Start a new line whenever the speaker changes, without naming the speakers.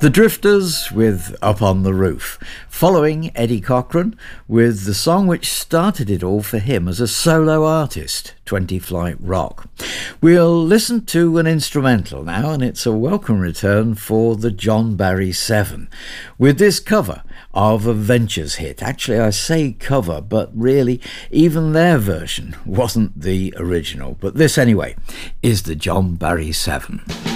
The Drifters with Up on the Roof, following Eddie Cochran with the song which started it all for him as a solo artist, 20 Flight Rock. We'll listen to an instrumental now, and it's a welcome return for the John Barry 7 with this cover of a Ventures hit. Actually, I say cover, but really even their version wasn't the original. But this anyway is the John Barry 7.